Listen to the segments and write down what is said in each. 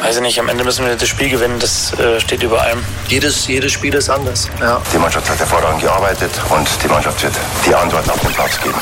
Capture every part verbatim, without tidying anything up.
weiß ich nicht, am Ende müssen wir das Spiel gewinnen, das äh, steht über allem. Jedes, jedes Spiel ist anders. Ja. Die Mannschaft hat hervorragend gearbeitet und die Mannschaft wird die Antworten auf den Platz geben.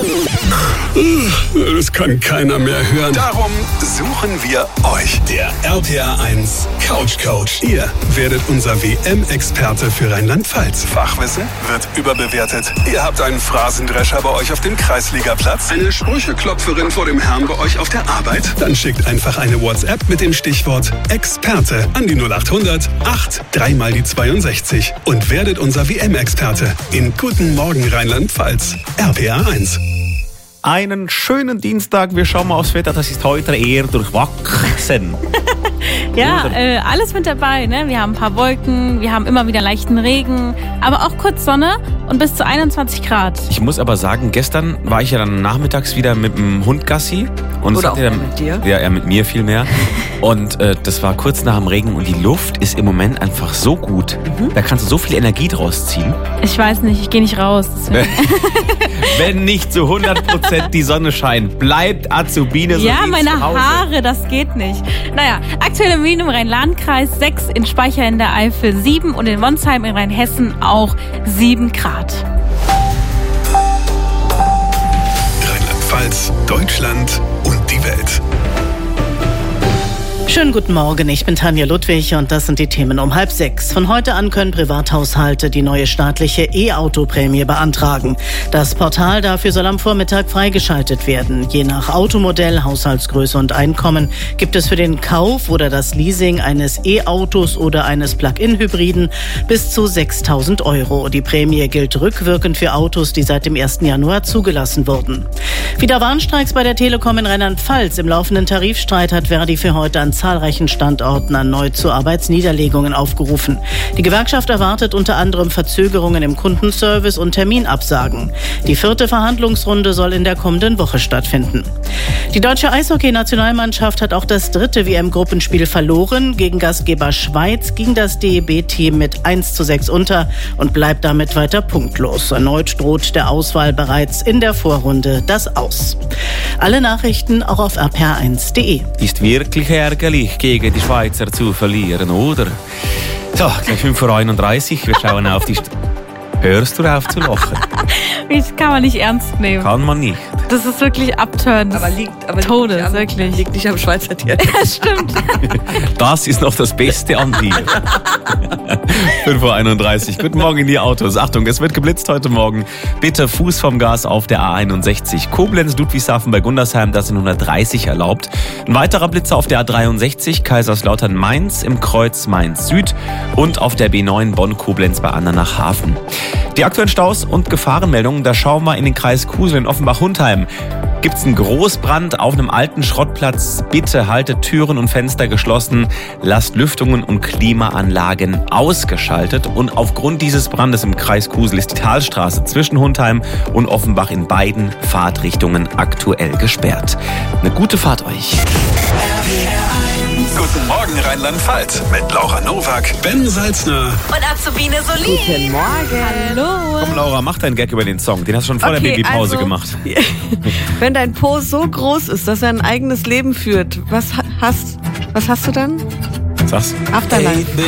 Das kann keiner mehr hören. Darum suchen wir euch. Der R P R eins Couch Coach. Ihr werdet unser W M-Experte für Rheinland-Pfalz. Fachwissen wird überbewertet. Ihr habt einen Phrasendrescher bei euch auf dem Kreisligaplatz. Eine Sprücheklopferin vor dem Herrn bei euch auf der Arbeit. Dann schickt einfach eine WhatsApp mit dem Stichwort Experte an die null acht hundert acht drei mal die zweiundsechzig und werdet unser W M-Experte in Guten Morgen Rheinland-Pfalz. R P R eins. Einen schönen Dienstag. Wir schauen mal aufs Wetter. Das ist heute eher durchwachsen. Ja, äh, alles mit dabei. Ne? Wir haben ein paar Wolken, wir haben immer wieder leichten Regen, aber auch kurz Sonne und bis zu einundzwanzig Grad. Ich muss aber sagen, gestern war ich ja dann nachmittags wieder mit dem Hund Gassi. Und Oder auch dann, mit dir? Ja, ja, mit mir viel mehr. Und äh, das war kurz nach dem Regen und die Luft ist im Moment einfach so gut. Mhm. Da kannst du so viel Energie draus ziehen. Ich weiß nicht, ich gehe nicht raus. Wenn nicht zu hundert Prozent die Sonne scheint, bleibt Azubine so ja, wie meine zu Hause. Haare, das geht nicht. Naja, aktuell im Wien im Rhein-Lahn-Kreis sechs, in Speicher in der Eifel sieben und in Wonsheim in Rheinhessen auch sieben Grad. Rheinland-Pfalz, Deutschland und die Welt. Schönen guten Morgen, ich bin Tanja Ludwig und das sind die Themen um halb sechs. Von heute an können Privathaushalte die neue staatliche E-Auto-Prämie beantragen. Das Portal dafür soll am Vormittag freigeschaltet werden. Je nach Automodell, Haushaltsgröße und Einkommen gibt es für den Kauf oder das Leasing eines E-Autos oder eines Plug-in-Hybriden bis zu sechstausend Euro. Die Prämie gilt rückwirkend für Autos, die seit dem ersten Januar zugelassen wurden. Wieder Warnstreiks bei der Telekom in Rheinland-Pfalz. Im laufenden Tarifstreit hat Verdi für heute an zahlreichen Standorten erneut zu Arbeitsniederlegungen aufgerufen. Die Gewerkschaft erwartet unter anderem Verzögerungen im Kundenservice und Terminabsagen. Die vierte Verhandlungsrunde soll in der kommenden Woche stattfinden. Die deutsche Eishockey-Nationalmannschaft hat auch das dritte W M-Gruppenspiel verloren. Gegen Gastgeber Schweiz ging das D E B-Team mit eins zu sechs unter und bleibt damit weiter punktlos. Erneut droht der Auswahl bereits in der Vorrunde das Aus. Alle Nachrichten auch auf r p r eins punkt d e. Ist wirklich ärgerlich, gegen die Schweizer zu verlieren, oder? So, gleich fünf Uhr einunddreißig. Wir schauen auf die... St- Hörst du auf zu lachen? Das kann man nicht ernst nehmen. Kann man nicht. Das ist wirklich abturnt. Aber liegt, aber Todes, liegt nicht am, wirklich. Liegt nicht am Schweizer Tier. Ja, stimmt. Das ist noch das Beste an dir. fünf Uhr einunddreißig. Guten Morgen in die Autos. Achtung, es wird geblitzt heute Morgen. Bitte Fuß vom Gas auf der A einundsechzig. Koblenz, Ludwigshafen bei Gundersheim, das sind hundertdreißig erlaubt. Ein weiterer Blitzer auf der A dreiundsechzig, Kaiserslautern Mainz im Kreuz Mainz Süd und auf der B neun Bonn-Koblenz bei Andernach-Hafen. Die aktuellen Staus und Gefahrenmeldungen, da schauen wir in den Kreis Kusel in Offenbach-Hundheim. Gibt es einen Großbrand auf einem alten Schrottplatz? Bitte haltet Türen und Fenster geschlossen, lasst Lüftungen und Klimaanlagen ausgeschaltet. Und aufgrund dieses Brandes im Kreis Kusel ist die Talstraße zwischen Hundheim und Offenbach in beiden Fahrtrichtungen aktuell gesperrt. Eine gute Fahrt euch. Guten Morgen Rheinland-Pfalz mit Laura Nowak, Ben Salzner Und Azubine Solin. Guten Morgen. Hallo. Komm Laura, mach deinen Gag über den Song. Den hast du schon vor Okay, der Babypause also, gemacht. Wenn dein Po so groß ist, dass er ein eigenes Leben führt, was hast, was hast du dann? Sag's. Afterlife.